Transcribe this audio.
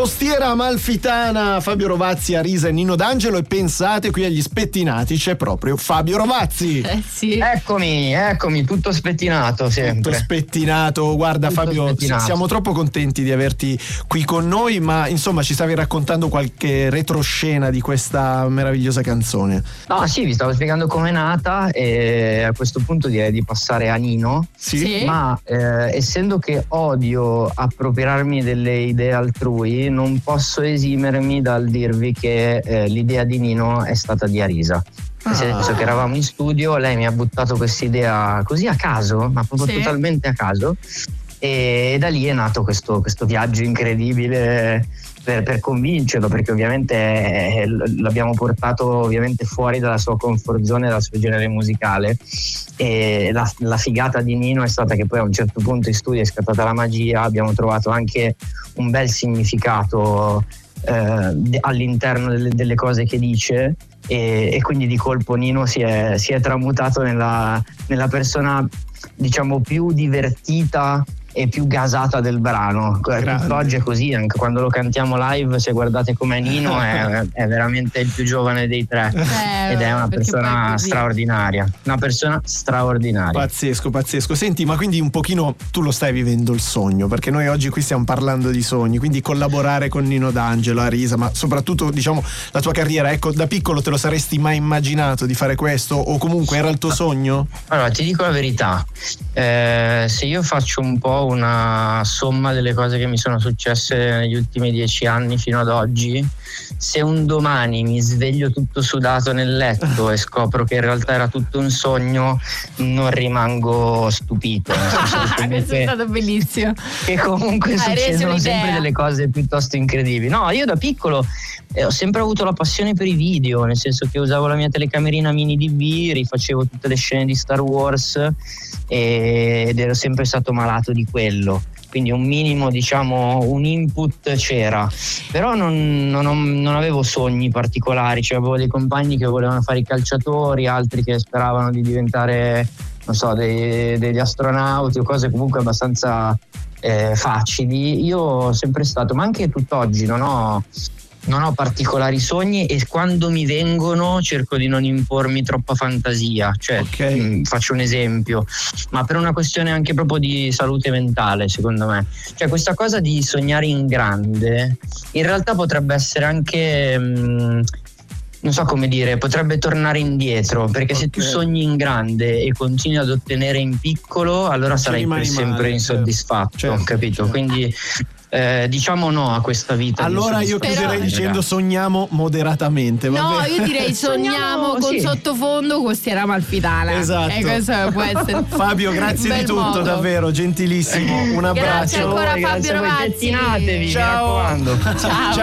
Costiera Amalfitana, Fabio Rovazzi, Arisa e Nino D'Angelo, e pensate, qui agli spettinati c'è proprio Fabio Rovazzi. Sì. Eccomi, tutto spettinato sempre. Tutto spettinato, guarda tutto Fabio, spettinato. Siamo troppo contenti di averti qui con noi, ma insomma ci stavi raccontando qualche retroscena di questa meravigliosa canzone. No, sì, vi stavo spiegando com'è nata e a questo punto direi di passare a Nino. Sì. Ma essendo che odio appropriarmi delle idee altrui, non posso esimermi dal dirvi che l'idea di Nino è stata di Arisa. Nel senso che eravamo in studio, lei mi ha buttato questa idea così a caso, ma proprio totalmente a caso, e da lì è nato questo viaggio incredibile per convincerlo, perché ovviamente l'abbiamo portato ovviamente fuori dalla sua comfort zone, dal suo genere musicale, e la figata di Nino è stata che poi a un certo punto in studio è scattata la magia, abbiamo trovato anche un bel significato all'interno delle cose che dice, e quindi di colpo Nino si è tramutato nella persona, diciamo, più divertita e più gasata del brano. Tutt'oggi è così, anche quando lo cantiamo live, se guardate com'è Nino è veramente il più giovane dei tre, ed è una persona straordinaria, pazzesco. Senti, ma quindi un pochino tu lo stai vivendo il sogno, perché noi oggi qui stiamo parlando di sogni, quindi collaborare con Nino D'Angelo, Arisa, ma soprattutto diciamo la tua carriera, ecco, da piccolo te lo saresti mai immaginato di fare questo, o comunque era il tuo sogno? Allora, ti dico la verità, se io faccio un po' una somma delle cose che mi sono successe negli ultimi 10 anni fino ad oggi, se un domani mi sveglio tutto sudato nel letto e scopro che in realtà era tutto un sogno, non rimango stupito. Questo è stato bellissimo. Che comunque succedono sempre delle cose piuttosto incredibili. No, io da piccolo ho sempre avuto la passione per i video, nel senso che usavo la mia telecamerina mini DV, rifacevo tutte le scene di Star Wars ed ero sempre stato malato di quello, quindi un minimo, diciamo, un input c'era, però non avevo sogni particolari, cioè avevo dei compagni che volevano fare i calciatori, altri che speravano di diventare, non so, degli astronauti o cose comunque abbastanza facili. Io ho sempre stato, ma anche tutt'oggi non ho particolari sogni, e quando mi vengono cerco di non impormi troppa fantasia, cioè faccio un esempio, ma per una questione anche proprio di salute mentale, secondo me, cioè questa cosa di sognare in grande in realtà potrebbe essere anche non so come dire, potrebbe tornare indietro, perché se tu sogni in grande e continui ad ottenere in piccolo, allora sarai per sempre insoddisfatto, capito? Quindi diciamo no a questa vita. Allora io chiuderei dicendo sogniamo moderatamente. No, io direi sogniamo con sottofondo Costiera Amalfitana. Esatto. Questo può essere. Fabio, grazie di tutto, davvero gentilissimo. Un abbraccio. Grazie ancora Fabio Rovazzi. Pettinatevi, ciao. Mi raccomando. Ciao.